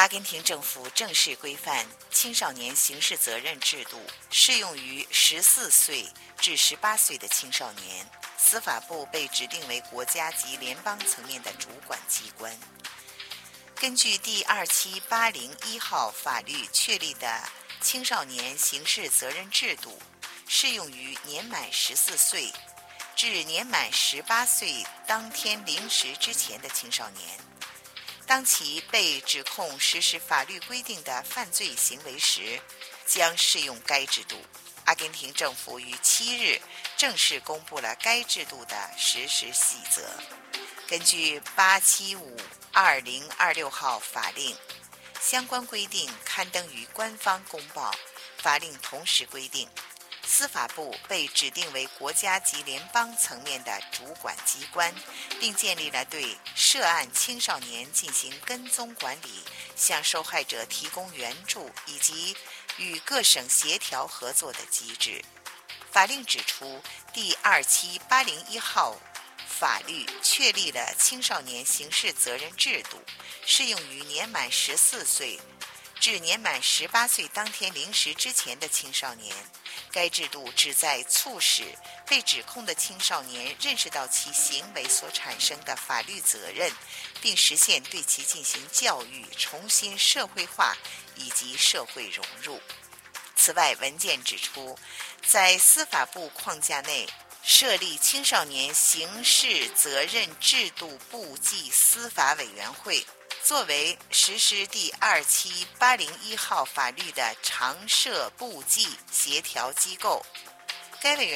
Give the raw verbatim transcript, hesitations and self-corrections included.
阿根廷政府正式规范青少年刑事责任制度，适用于十四岁至十八岁的青少年。司法部被指定为国家级联邦层面的主管机关。根据第二七八零一号法律确立的青少年刑事责任制度，适用于年满十四岁至年满十八岁当天零时之前的青少年。当其被指控实施法律规定的犯罪行为时，将适用该制度。阿根廷政府于七日正式公布了该制度的实施细则。根据八七五二零二六号法令，相关规定刊登于官方公报。法令同时规定，司法部被指定为国家级联邦层面的主管机关，并建立了对涉案青少年进行跟踪管理、向受害者提供援助以及与各省协调合作的机制。法令指出，第二七八零一号法律确立了青少年刑事责任制度，适用于年满十四岁至年满十八岁当天零时之前的青少年。该制度旨在促使被指控的青少年认识到其行为所产生的法律责任，并实现对其进行教育、重新社会化以及社会融入。此外，文件指出，在司法部框架内设立青少年刑事责任制度部际司法委员会，作为实施第二七八零一号法律的常设部际协调机构。该委员